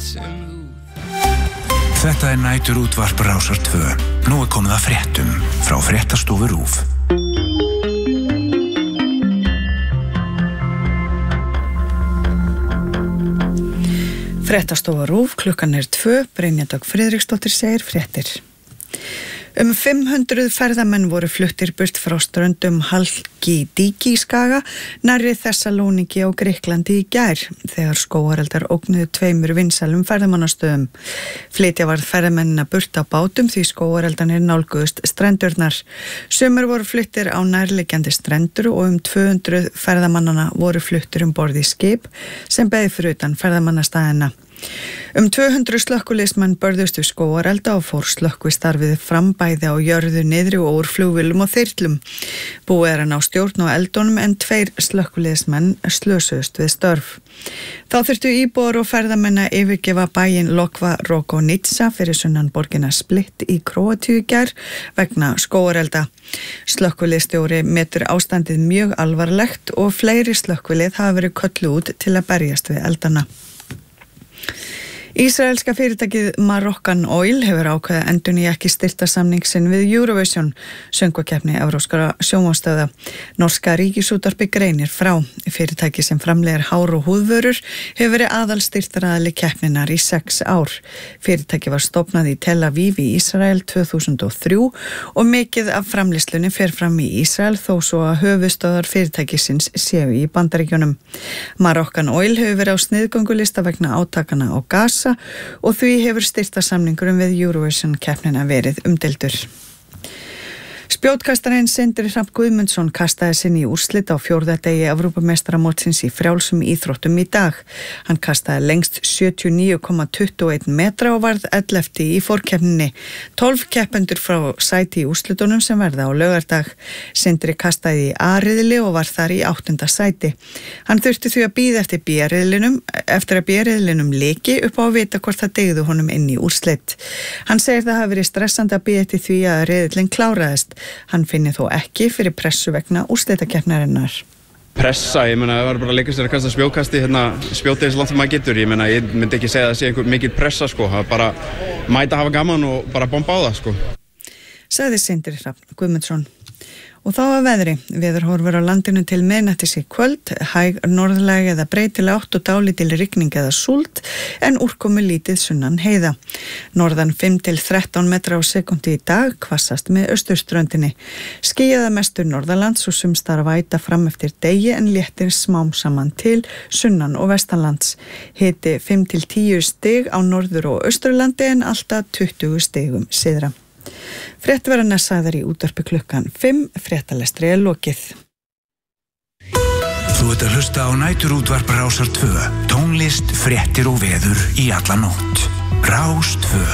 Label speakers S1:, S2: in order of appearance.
S1: Þetta næturútvarp Rásar 2. Nú komið að fréttum frá Fréttastofu RÚV.
S2: Fréttastofa RÚV, klukkan 2, Brynja Dögg Friðriksdóttir segir fréttir. 500 ferðamenn voru fluttir burt frá ströndum Halkidiki í Skaga, nærri Þessalóniki á Grikklandi í gær, þegar skógareldar ógnuðu 2 vinsælum ferðamannastöðum. Flytja varð ferðamennina burt á bátum því skógareldarnir nálguðust strendurnar. Sumir voru fluttir á nærliggjandi strendur og 200 ferðamannana voru fluttir borð í skip sem beið fyrir utan ferðamannastaðina. 200 slökkviliðsmenn börðust við skógarelda og fór slökkvistarfið fram bæði á jörðu niðri og úr flugvélum og þyrlum. Búið er að ná stjórn á eldunum en 2 slökkviliðsmenn slösuðust við störf. Þá þurftu íbúar og ferðamenn að yfirgefa bæinn Lokva Rogonica fyrir sunnan borgina Split í Króatíu í gær vegna skógarelda. Slökkviliðsstjóri metur ástandið mjög alvarlegt og fleiri slökkvilið hafa verið kölluð út til að berjast við eldana. Ísraelska fyrirtækið Moroccan Oil hefur ákveðið að endurnýja ekki styrktarsamning sinn við Eurovision, söngvakeppni evrópskra sjónvarpsstöðva. Norska ríkisútvarpið greinir frá. Fyrirtæki sem framleiðir hár- og húðvörur hefur verið aðalstyrktaraðili keppninnar í 6 ár. Fyrirtæki var stofnað í Tel Aviv í Ísrael 2003 og mikið af framleiðslunni fer fram í Ísrael þó svo að höfuðstöðvar fyrirtækisins séu í Bandaríkjunum. Moroccan Oil hefur verið á sniðgöngulista vegna átakana á Gaza og því hefur styrktarsamningurinn við Eurovision keppnina verið umdeildur. Spjótkastarinn Sindri Hrafn Guðmundsson kastaði sinni í úrslit á 4. degi Evrópumeistaramótsins í frjálsum íþróttum í dag. Hann kastaði lengst 79,21 metra og varð 11. í forkeppninni. 12 keppendur frá sæti í úrslitunum sem verða á laugardag. Sindri kastaði í A-riðli og var þar í 8. sæti. Hann þurfti því að bíða eftir að B-riðlinum leki upp á að vita hvort það dygði honum inn í úrslit. Hann segir það hafi verið stressandi að bíða eftir því að riðillinn kláraðist. Hann finni þó ekki fyrir pressu vegna úrslitakeppnarinnar.
S3: Pressa, ég meina, það var bara að leika sér að kasta spjótkasti, spjótið eins langt sem maður getur. Ég meina, ég myndi ekki segja að það sé einhver mikil pressa, sko. Það er bara mæta að hafa gaman og bara bomba á það, sko.
S2: Sagði Sindri Hrafn Guðmundsson. Og þá að veðri. Veðurhorfur á landinu til miðnættis í kvöld, hæg norðlæg eða breytileg átt og dálítil rigning eða súld, en úrkomu lítið sunnan heiða. Norðan 5 til 13 metra á sekundi í dag, hvassast með austurströndinni. Skýjað að mestu norðalands og sumstar væta fram eftir degi en léttir smám saman til sunnan og vestanlands. Hiti 5 til 10 stig á norður og austurlandi en alltaf 20 stigum syðra. Fréttverðarnar sagðar í útvarpi klukkan 5, fréttalestri lokið.
S1: Þú ert að hlusta á næturútvarp Rásar 2. Tónlist, fréttir og veður í alla nótt. Rás 2.